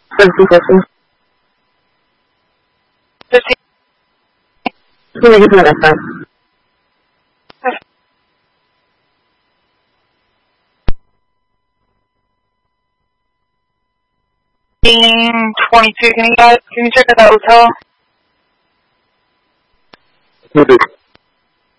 1550. 15. Sí, me dice la casa. 1522. Can you check at the hotel? Sí,